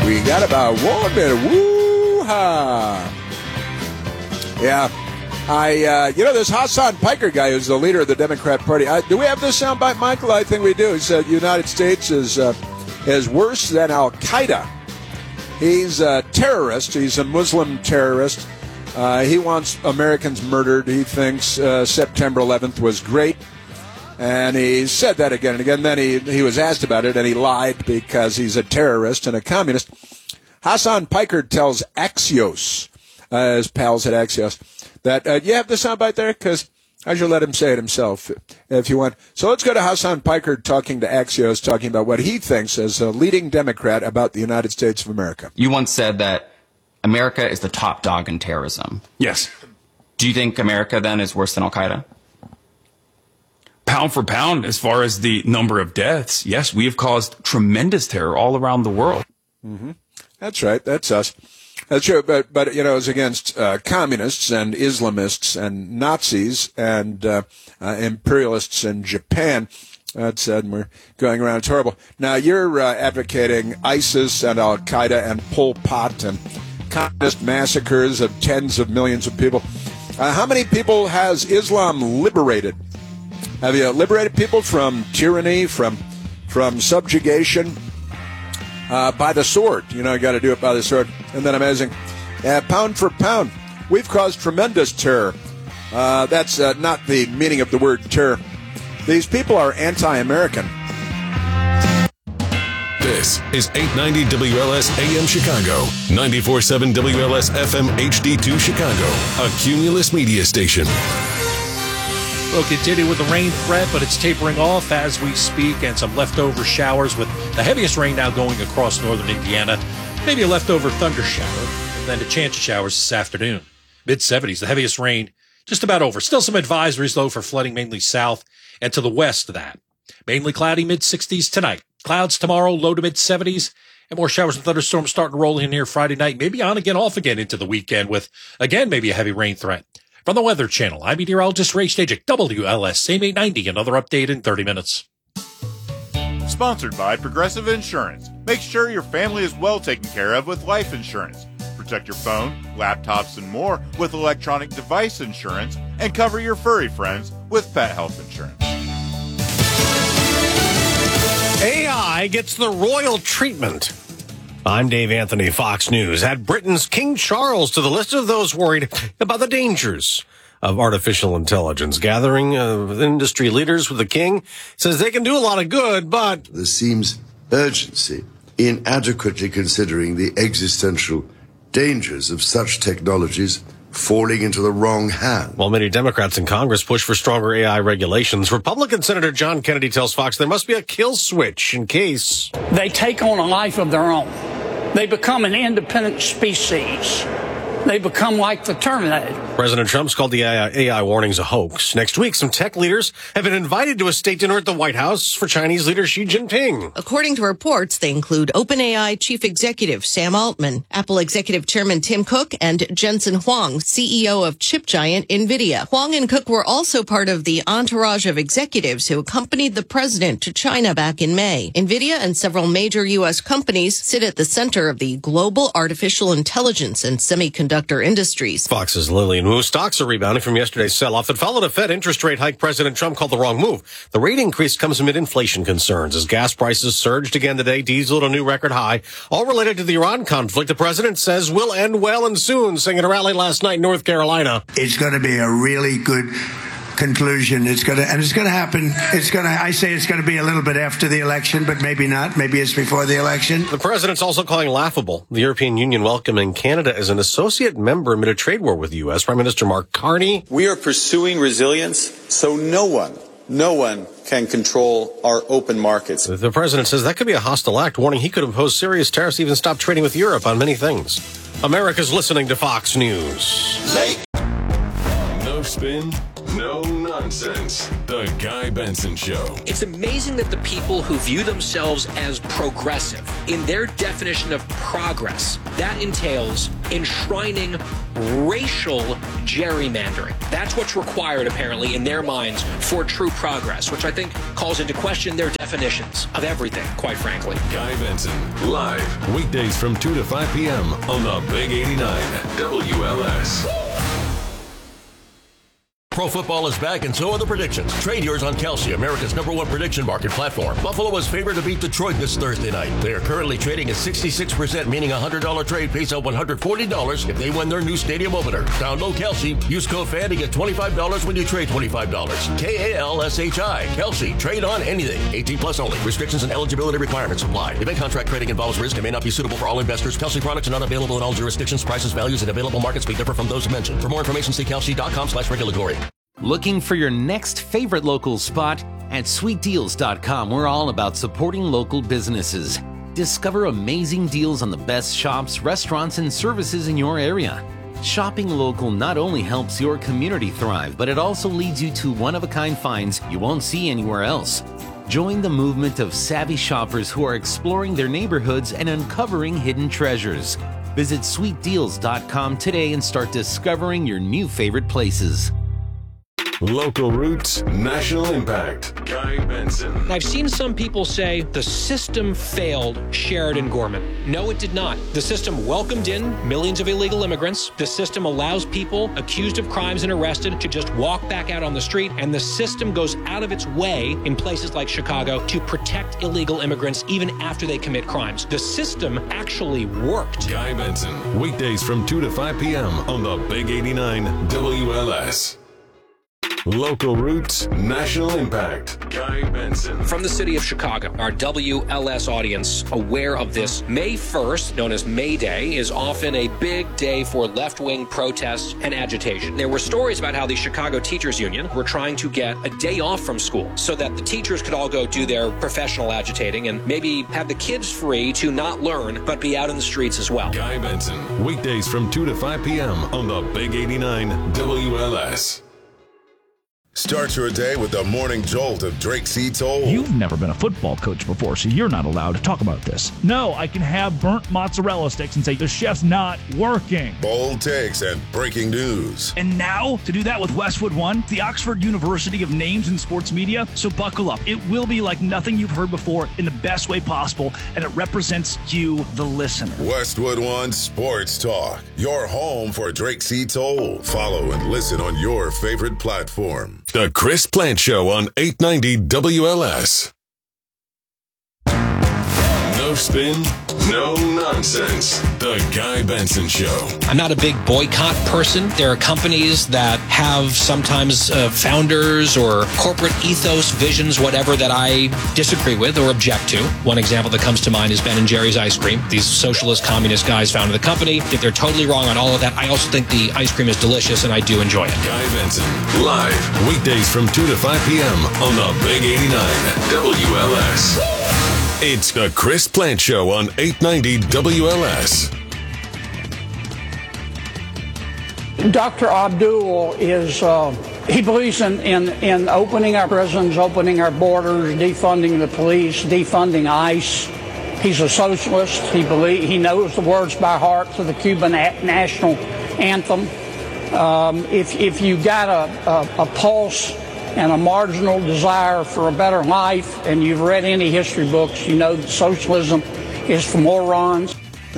We got about 1 minute. Woo-ha! Yeah. This Hassan Piker guy who's the leader of the Democrat Party. Do we have this soundbite, Michael? I think we do. He said the United States is worse than Al-Qaeda. He's a terrorist. He's a Muslim terrorist. He wants Americans murdered. He thinks September 11th was great. And he said that again and again. Then he was asked about it, and he lied because he's a terrorist and a communist. Hassan Piker tells Axios, his pals at Axios, that you have the soundbite there? Because I should let him say it himself if you want. So let's go to Hassan Piker talking to Axios, talking about what he thinks as a leading Democrat about the United States of America. You once said that America is the top dog in terrorism. Yes. Do you think America, then, is worse than Al-Qaeda? Pound for pound, as far as the number of deaths, yes, we have caused tremendous terror all around the world. Mm-hmm. That's right. That's us. That's true. But it's against communists and Islamists and Nazis and imperialists in Japan. That's and we're going around. It's horrible. Now, you're advocating ISIS and Al-Qaeda and Pol Pot and communist massacres of tens of millions of people. How many people has Islam liberated? Have you liberated people from tyranny, from subjugation by the sword? You got to do it by the sword. Isn't that amazing? Pound for pound, we've caused tremendous terror. That's not the meaning of the word terror. These people are anti-American. This is 890 WLS AM Chicago, 94.7 WLS FM HD2 Chicago, a Cumulus media station. We'll continue with the rain threat, but it's tapering off as we speak, and some leftover showers with the heaviest rain now going across northern Indiana. Maybe a leftover thunder shower, and then a chance of showers this afternoon. Mid-70s, the heaviest rain just about over. Still some advisories, though, for flooding mainly south and to the west of that. Mainly cloudy, mid-60s tonight. Clouds tomorrow, low to mid-70s, and more showers and thunderstorms starting to roll in here Friday night. Maybe on again, off again into the weekend with, again, maybe a heavy rain threat. From the Weather Channel, I'm meteorologist Ray Stagik, WLS, same 890. Another update in 30 minutes. Sponsored by Progressive Insurance. Make sure your family is well taken care of with life insurance. Protect your phone, laptops, and more with electronic device insurance, and cover your furry friends with pet health insurance. AI gets the royal treatment. I'm Dave Anthony, Fox News. Add Britain's King Charles to the list of those worried about the dangers of artificial intelligence. Gathering industry leaders with the king says they can do a lot of good, but there seems urgency in adequately considering the existential dangers of such technologies falling into the wrong hand. While many Democrats in Congress push for stronger AI regulations, Republican Senator John Kennedy tells Fox there must be a kill switch in case they take on a life of their own. They become an independent species. They become like the Terminator. President Trump's called the AI warnings a hoax. Next week, some tech leaders have been invited to a state dinner at the White House for Chinese leader Xi Jinping. According to reports, they include OpenAI Chief Executive Sam Altman, Apple Executive Chairman Tim Cook, and Jensen Huang, CEO of chip giant NVIDIA. Huang and Cook were also part of the entourage of executives who accompanied the president to China back in May. NVIDIA and several major U.S. companies sit at the center of the global artificial intelligence and semiconductor industries. Fox's Lillian Wu. Stocks are rebounding from yesterday's sell-off that followed a Fed interest rate hike President Trump called the wrong move. The rate increase comes amid inflation concerns as gas prices surged again today, diesel at a new record high, all related to the Iran conflict the president says will end well and soon, saying at a rally last night in North Carolina. It's going to be a really good conclusion. It's going to happen. I say it's going to be a little bit after the election, but maybe not. Maybe it's before the election. The president's also calling laughable the European Union welcoming Canada as an associate member amid a trade war with the U.S. Prime Minister Mark Carney. We are pursuing resilience so no one can control our open markets. The president says that could be a hostile act, warning he could impose serious tariffs, even stop trading with Europe on many things. America's listening to Fox News. No spin, no nonsense. The Guy Benson Show. It's amazing that the people who view themselves as progressive, in their definition of progress, that entails enshrining racial gerrymandering. That's what's required, apparently, in their minds for true progress, which I think calls into question their definitions of everything, quite frankly. Guy Benson, live, weekdays from 2 to 5 p.m. on the Big 89 WLS. Pro football is back, and so are the predictions. Trade yours on Kalshi, America's #1 prediction market platform. Buffalo is favored to beat Detroit this Thursday night. They are currently trading at 66%, meaning a $100 trade pays out $140 if they win their new stadium opener. Download Kalshi. Use code FAN to get $25 when you trade $25. KALSHI. Kalshi. Trade on anything. 18 plus only. Restrictions and eligibility requirements apply. Event contract trading involves risk and may not be suitable for all investors. Kalshi products are not available in all jurisdictions. Prices, values, and available markets may differ from those mentioned. For more information, see kalshi.com/regulatory. Looking for your next favorite local spot? At sweetdeals.com, we're all about supporting local businesses. Discover amazing deals on the best shops, restaurants, and services in your area. Shopping local not only helps your community thrive, but it also leads you to one-of-a-kind finds you won't see anywhere else. Join the movement of savvy shoppers who are exploring their neighborhoods and uncovering hidden treasures. Visit sweetdeals.com today and start discovering your new favorite places. Local roots, national impact. Guy Benson. I've seen some people say the system failed Sheridan Gorman. No, it did not. The system welcomed in millions of illegal immigrants. The system allows people accused of crimes and arrested to just walk back out on the street. And the system goes out of its way in places like Chicago to protect illegal immigrants even after they commit crimes. The system actually worked. Guy Benson. Weekdays from 2 to 5 p.m. on the Big 89 WLS. Local roots, national impact. Guy Benson. From the city of Chicago, our WLS audience aware of this. May 1st, known as May Day, is often a big day for left-wing protests and agitation. There were stories about how the Chicago Teachers Union were trying to get a day off from school so that the teachers could all go do their professional agitating and maybe have the kids free to not learn but be out in the streets as well. Guy Benson. Weekdays from 2 to 5 p.m. on the Big 89 WLS. Start your day with the morning jolt of Drake C. Toll. You've never been a football coach before, so you're not allowed to talk about this. No, I can have burnt mozzarella sticks and say the chef's not working. Bold takes and breaking news. And now, to do that with Westwood One, the Oxford University of names in sports media, so buckle up. It will be like nothing you've heard before in the best way possible, and it represents you, the listener. Westwood One Sports Talk, your home for Drake C. Toll. Follow and listen on your favorite platform. The Chris Plant Show on 890 WLS. No spin, no nonsense. The Guy Benson Show. I'm not a big boycott person. There are companies that have sometimes founders or corporate ethos, visions, whatever, that I disagree with or object to. One example that comes to mind is Ben & Jerry's ice cream. These socialist, communist guys founded the company. If they're totally wrong on all of that, I also think the ice cream is delicious, and I do enjoy it. Guy Benson, live, weekdays from 2 to 5 p.m. on the Big 89 WLS. It's the Chris Plant Show on 890 WLS. Dr. Abdul is, he believes in opening our prisons, opening our borders, defunding the police, defunding ICE. He's a socialist. He knows the words by heart to the Cuban national anthem. If you got a pulse and a marginal desire for a better life, and you've read any history books, you know that socialism is for morons.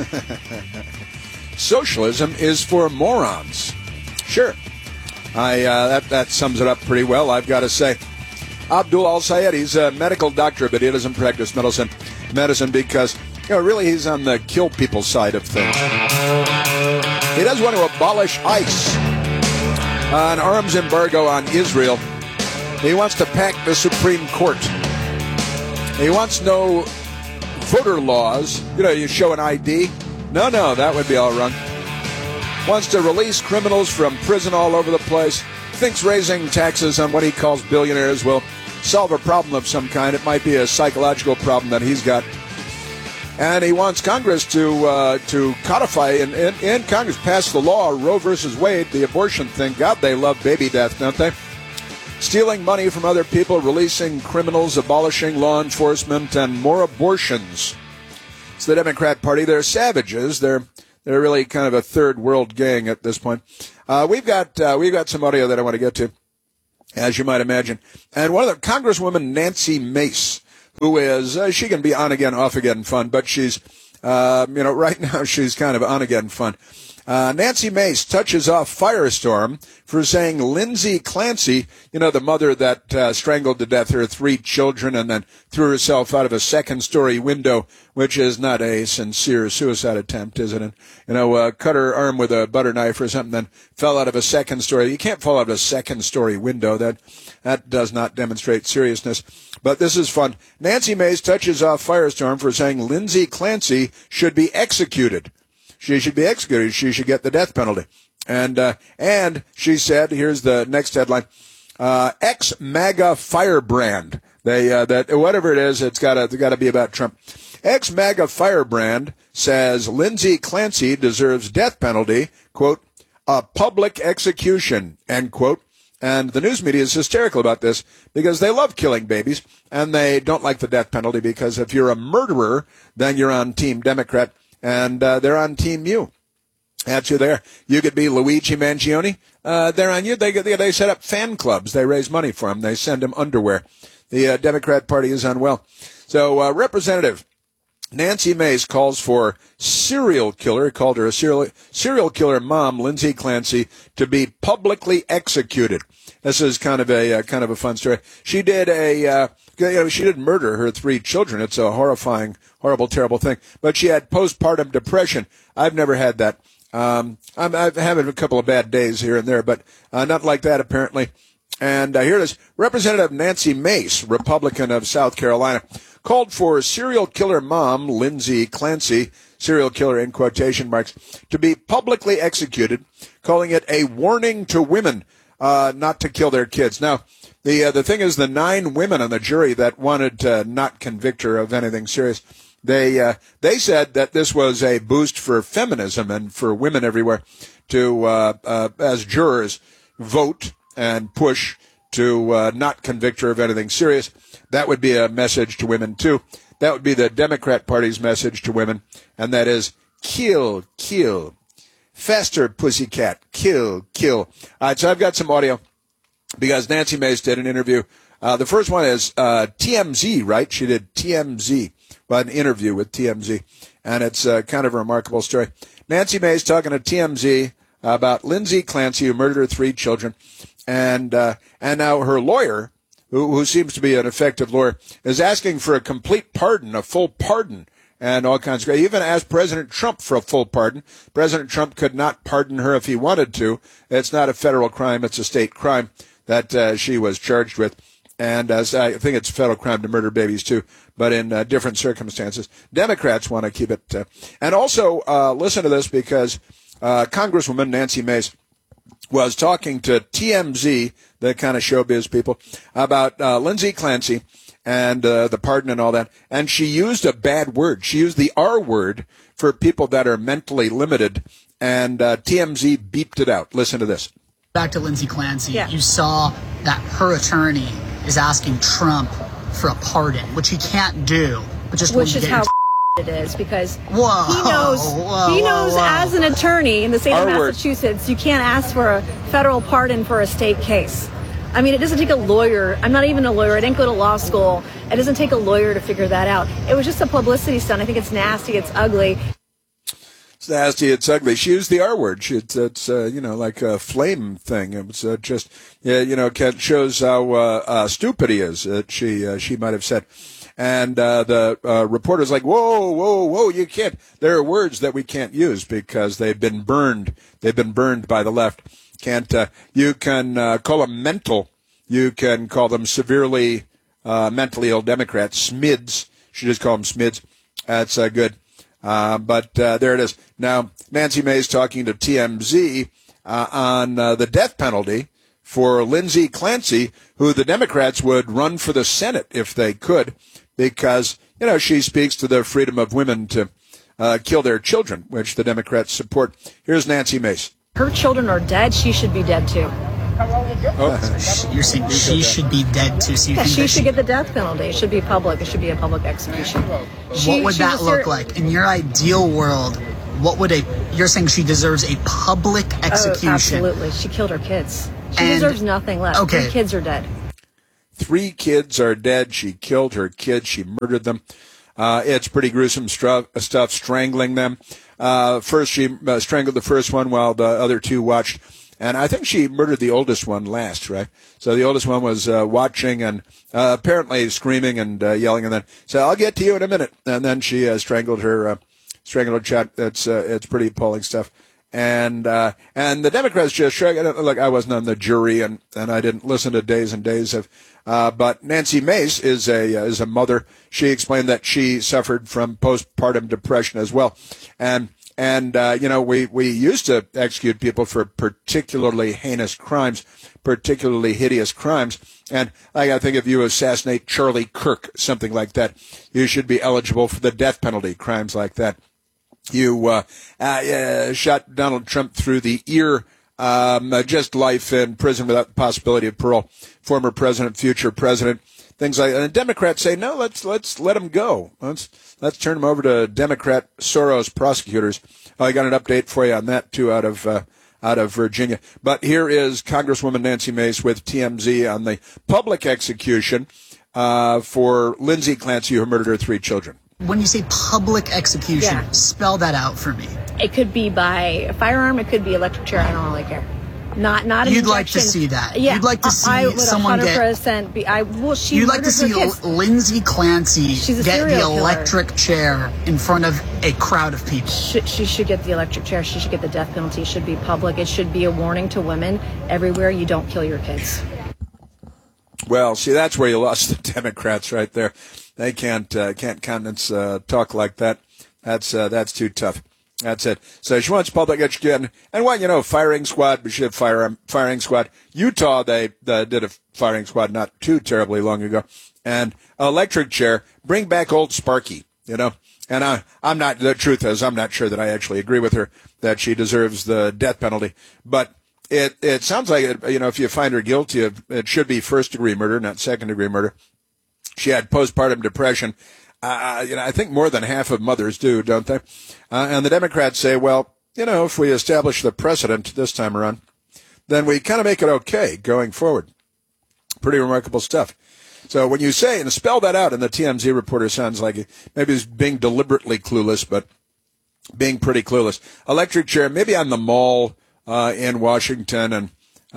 Socialism is for morons. Sure. That sums it up pretty well, I've got to say. Abdul Al-Sayed, he's a medical doctor, but he doesn't practice medicine because, really he's on the kill people side of things. He does want to abolish ICE, an arms embargo on Israel. He wants to pack the Supreme Court. He wants no voter laws. You show an ID. No, that would be all wrong. Wants to release criminals from prison all over the place. Thinks raising taxes on what he calls billionaires will solve a problem of some kind. It might be a psychological problem that he's got. And he wants Congress to codify and Congress pass the law, Roe versus Wade, the abortion thing. God, they love baby death, don't they? Stealing money from other people, releasing criminals, abolishing law enforcement, and more abortions. It's the Democrat Party. They're savages. They're They're really kind of a third world gang at this point. We've got some audio that I want to get to, as you might imagine. And one of the Congresswoman Nancy Mace, who is, she can be on again, off again fun, but she's, right now she's kind of on again fun. Nancy Mace touches off Firestorm for saying Lindsay Clancy, the mother that strangled to death her 3 children and then threw herself out of a second-story window, which is not a sincere suicide attempt, is it? And, cut her arm with a butter knife or something, then fell out of a second-story. You can't fall out of a second-story window. That does not demonstrate seriousness. But this is fun. Nancy Mace touches off Firestorm for saying Lindsay Clancy should be executed. She should be executed. She should get the death penalty. And she said, here's the next headline, ex-MAGA firebrand. That whatever it is, it's gotta be about Trump. Ex-MAGA firebrand says Lindsay Clancy deserves death penalty, quote, a public execution, end quote. And the news media is hysterical about this because they love killing babies and they don't like the death penalty because if you're a murderer, then you're on Team Democrat. And they're on Team You. That's who they are. You could be Luigi Mangione. They're on you. They set up fan clubs. They raise money for him. They send him underwear. The Democrat Party is unwell. So Representative Nancy Mace calls for serial killer, he called her a serial killer mom, Lindsay Clancy, to be publicly executed. This is kind of a fun story. She did she didn't murder her 3 children. It's a horrifying, horrible, terrible thing. But she had postpartum depression. I've never had that. I'm having a couple of bad days here and there, but not like that apparently. And here it is. Representative Nancy Mace, Republican of South Carolina, called for serial killer mom Lindsay Clancy, serial killer in quotation marks, to be publicly executed, calling it a warning to women not to kill their kids. Now, the thing is, the 9 women on the jury that wanted to not convict her of anything serious, they said that this was a boost for feminism and for women everywhere to, as jurors, vote and push to not convict her of anything serious. That would be a message to women, too. That would be the Democrat Party's message to women, and that is kill, kill. Faster, pussycat. Kill, kill. All right, so I've got some audio because Nancy Mace did an interview. The first one is TMZ, right? She did TMZ, an interview with TMZ, and it's kind of a remarkable story. Nancy Mace talking to TMZ about Lindsay Clancy, who murdered her 3 children, and now her lawyer, who seems to be an effective lawyer, is asking for a complete pardon, a full pardon, and all kinds of stuff. He even asked President Trump for a full pardon. President Trump could not pardon her if he wanted to. It's not a federal crime. It's a state crime that she was charged with. And as I think it's a federal crime to murder babies, too, but in different circumstances. Democrats want to keep it. And also, listen to this because Congresswoman Nancy Mace was talking to TMZ, the kind of showbiz people, about Lindsay Clancy and the pardon and all that. And she used a bad word. She used the R word for people that are mentally limited, and TMZ beeped it out. Listen to this. Back to Lindsay Clancy. Yeah. You saw that her attorney is asking Trump for a pardon, which he can't do. But just which is how it is, because he knows as an attorney in the state of Massachusetts, you can't ask for a federal pardon for a state case. I mean, it doesn't take a lawyer. I'm not even a lawyer. I didn't go to law school. It doesn't take a lawyer to figure that out. It was just a publicity stunt. I think it's nasty. It's ugly. It's nasty. It's ugly. She used the R word. It's like a flame thing. It was just, shows how stupid he is. She might have said. And the reporter's like, whoa, you can't. There are words that we can't use because they've been burned. They've been burned by the left. Can't you can call them mental. You can call them severely mentally ill Democrats. SMIDs. Should just call them SMIDs. That's good. But there it is. Now, Nancy Mace talking to TMZ on the death penalty for Lindsay Clancy, who the Democrats would run for the Senate if they could, because, she speaks to the freedom of women to kill their children, which the Democrats support. Here's Nancy Mace. Her children are dead. She should be dead, too. So you're saying she should be dead, too? So she should get the death penalty. It should be public. It should be a public execution. What would that look like? In your ideal world, you're saying she deserves a public execution? Oh, absolutely. She killed her kids. She deserves nothing less. Okay. 3 kids are dead. 3 kids are dead. She killed her kids. She murdered them. It's pretty gruesome stuff, strangling them. First, she strangled the first one while the other 2 watched. And I think she murdered the oldest one last, right? So the oldest one was watching and apparently screaming and yelling, and then said, "I'll get to you in a minute." And then she strangled her child. It's pretty appalling stuff. And the Democrats just shrugged. Look, I wasn't on the jury, and I didn't listen to days and days of. But Nancy Mace is a mother. She explained that she suffered from postpartum depression as well, and we used to execute people for particularly heinous crimes, particularly hideous crimes. And I think if you assassinate Charlie Kirk, something like that, you should be eligible for the death penalty. Crimes like that. You shot Donald Trump through the ear. Just life in prison without the possibility of parole. Former president, future president, things like that. And the Democrats say, no, let's let him go. Let's turn him over to Democrat Soros prosecutors. I got an update for you on that too out of Virginia. But here is Congresswoman Nancy Mace with TMZ on the public execution for Lindsay Clancy, who murdered her 3 children. When you say public execution, spell that out for me. It could be by a firearm. It could be electric chair. I don't really care. Not an You'd injection. like to see that. Yeah, You'd like to see I would someone 100% get. She you'd like to see kids. Lindsay Clancy get the electric chair in front of a crowd of people. She should get the electric chair. She should get the death penalty. It should be public. It should be a warning to women everywhere. You don't kill your kids. Well, see, that's where you lost the Democrats right there. They can't countenance talk like that. That's too tough. That's it. So she wants public education. And firing squad, we should have firing squad. Utah, they did a firing squad not too terribly long ago. And electric chair, bring back old Sparky, And the truth is, I'm not sure that I actually agree with her that she deserves the death penalty. But it sounds like, if you find her guilty it should be first-degree murder, not second-degree murder. She had postpartum depression. I think more than half of mothers do, don't they? And the Democrats say, well, if we establish the precedent this time around, then we kind of make it okay going forward. Pretty remarkable stuff. So when you say, and spell that out, and the TMZ reporter sounds like maybe he's being deliberately clueless, but being pretty clueless. Electric chair, maybe on the mall in Washington, and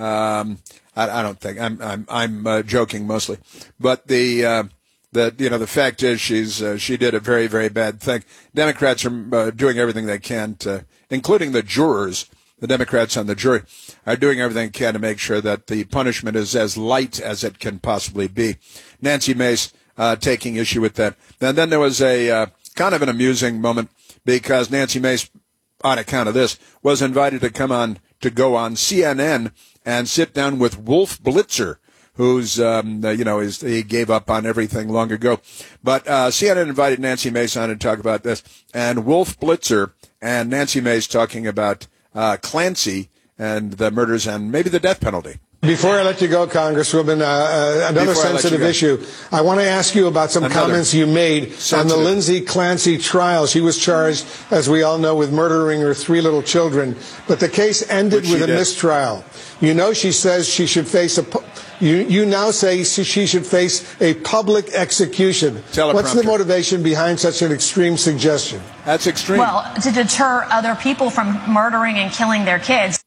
I don't think I'm joking mostly, but the fact is she did a very, very bad thing. Democrats are doing everything they can to, including the jurors. The Democrats on the jury are doing everything they can to make sure that the punishment is as light as it can possibly be. Nancy Mace taking issue with that. And then there was a kind of an amusing moment because Nancy Mace, on account of this, was invited to go on CNN and sit down with Wolf Blitzer, who's, he gave up on everything long ago. But CNN invited Nancy Mace on to talk about this. And Wolf Blitzer and Nancy Mace talking about Clancy and the murders and maybe the death penalty. Before I let you go, Congresswoman, another sensitive issue. I want to ask you about some comments you made on the Lindsay Clancy trial. She was charged, as we all know, with murdering her 3 little children. But the case ended with a mistrial. She says she should face you now say she should face a public execution. What's the motivation behind such an extreme suggestion? That's extreme. Well, to deter other people from murdering and killing their kids.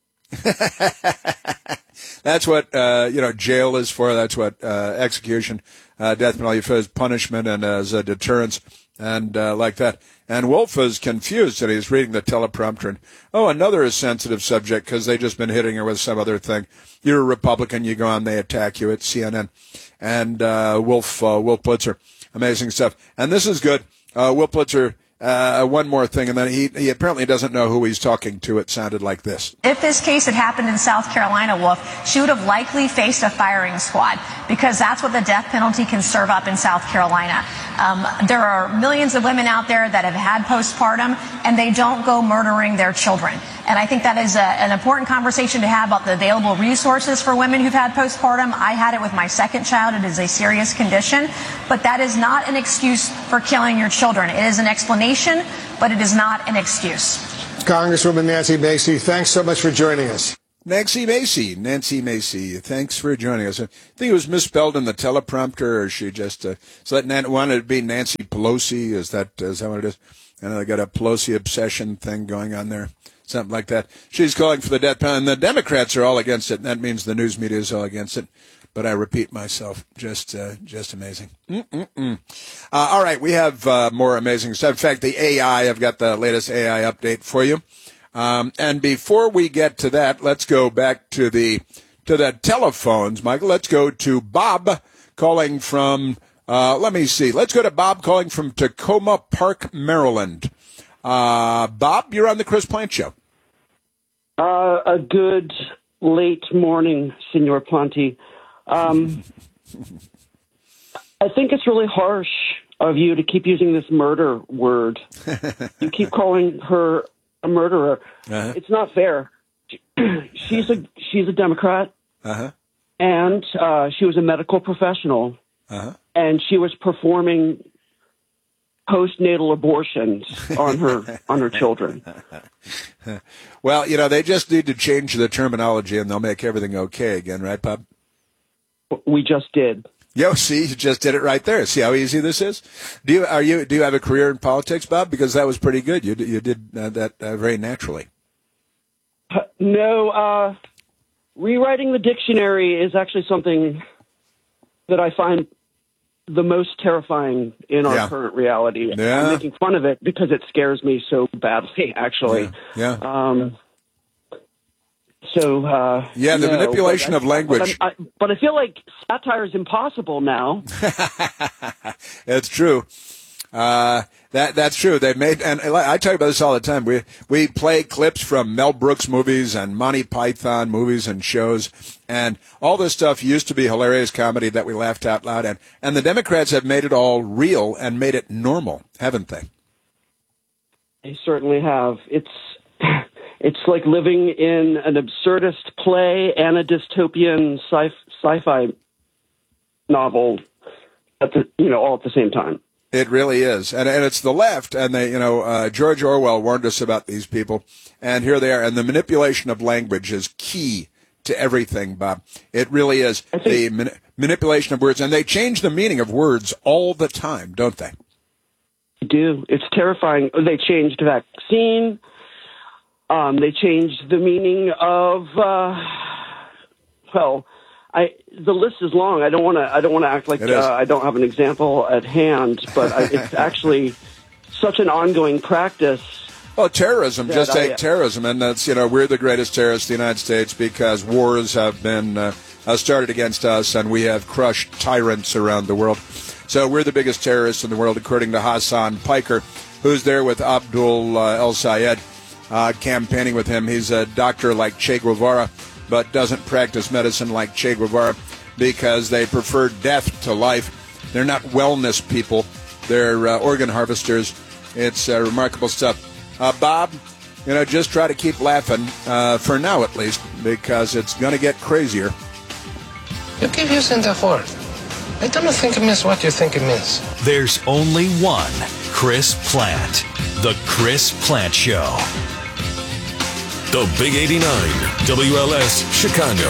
That's what, jail is for. That's what execution, death penalty for as punishment and as a deterrence and like that. And Wolf is confused and he's reading the teleprompter. And, another sensitive subject because they just been hitting her with some other thing. You're a Republican. You go on, they attack you at CNN. And Wolf Blitzer. Amazing stuff. And this is good. Wolf Blitzer, one more thing, and then he apparently doesn't know who he's talking to. It sounded like this. If this case had happened in South Carolina, Wolf, she would have likely faced a firing squad because that's what the death penalty can serve up in South Carolina. There are millions of women out there that have had postpartum, and they don't go murdering their children. And I think that is an important conversation to have about the available resources for women who've had postpartum. I had it with my second child. It is a serious condition. But that is not an excuse for killing your children. It is an explanation, but it is not an excuse. Congresswoman Nancy Macy, thanks so much for joining us. Nancy Macy, thanks for joining us. I think it was misspelled in the teleprompter, or she just wanted to be Nancy Pelosi. Is that what it is? I know they got a Pelosi obsession thing going on there, something like that. She's calling for the death penalty, and the Democrats are all against it. And that means the news media is all against it. But I repeat myself, just amazing. All right, we have more amazing stuff. In fact, the AI, I've got the latest AI update for you. And before we get to that, let's go back to the telephones, Michael. Let's go to Bob calling from, let's go to Bob calling from Tacoma Park, Maryland. Bob, you're on the Chris Plante Show. A good late morning, Senor Plante. I think it's really harsh of you to keep using this murder word. You keep calling her a murderer. Uh-huh. It's not fair. She's a Democrat, and she was a medical professional, and she was performing postnatal abortions on her children. Well, they just need to change the terminology, and they'll make everything okay again, right, Bob? We just did. See, you just did it right there. See how easy this is? Do you have a career in politics, Bob? Because that was pretty good. You did that very naturally. No, rewriting the dictionary is actually something that I find the most terrifying in our current reality. Yeah. I'm making fun of it because it scares me so badly, actually. Yeah. The manipulation of language. But I feel like satire is impossible now. It's true. That's true. They made, and I talk about this all the time. We play clips from Mel Brooks movies and Monty Python movies and shows, and all this stuff used to be hilarious comedy that we laughed out loud at. And the Democrats have made it all real and made it normal, haven't they? They certainly have. It's like living in an absurdist play and a dystopian sci-fi novel all at the same time. It really is. And it's the left, and they, George Orwell warned us about these people, and here they are. And the manipulation of language is key to everything, Bob. It really is. The manipulation of words, and they change the meaning of words all the time, don't they? They do. It's terrifying. They changed vaccine. They changed the meaning of, the list is long. I don't want to act like I don't have an example at hand, but it's actually such an ongoing practice. Well, terrorism, just take terrorism, and that's, we're the greatest terrorists in the United States because wars have been started against us, and we have crushed tyrants around the world. So we're the biggest terrorists in the world, according to Hassan Piker, who's there with Abdul El-Sayed. Campaigning with him. He's a doctor like Che Guevara, but doesn't practice medicine like Che Guevara because they prefer death to life. They're not wellness people. They're organ harvesters. It's remarkable stuff. Bob, just try to keep laughing, for now at least, because it's going to get crazier. You keep using the word. I don't think it means what you think it means. There's only one Chris Plante. The Chris Plante Show. The Big 89, WLS, Chicago.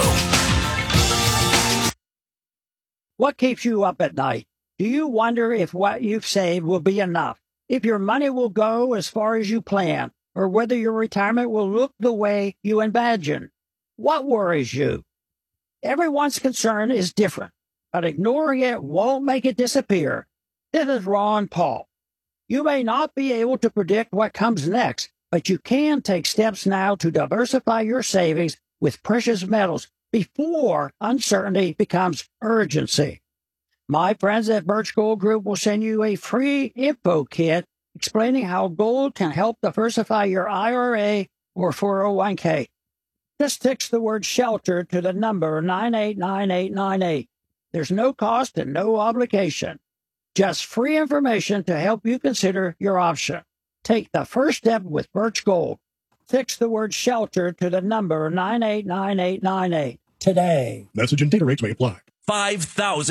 What keeps you up at night? Do you wonder if what you've saved will be enough? If your money will go as far as you plan? Or whether your retirement will look the way you imagine? What worries you? Everyone's concern is different, but ignoring it won't make it disappear. This is Ron Paul. You may not be able to predict what comes next, but you can take steps now to diversify your savings with precious metals before uncertainty becomes urgency. My friends at Birch Gold Group will send you a free info kit explaining how gold can help diversify your IRA or 401k. Just text the word SHELTER to the number 989898. There's no cost and no obligation. Just free information to help you consider your option. Take the first step with Birch Gold. Text the word SHELTER to the number 989898 today. Message and data rates may apply.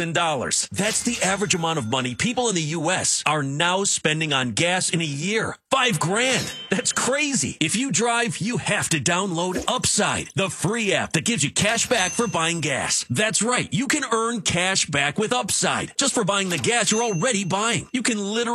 $5,000. That's the average amount of money people in the U.S. are now spending on gas in a year. $5 grand. That's crazy. If you drive, you have to download Upside, the free app that gives you cash back for buying gas. That's right. You can earn cash back with Upside just for buying the gas you're already buying. You can literally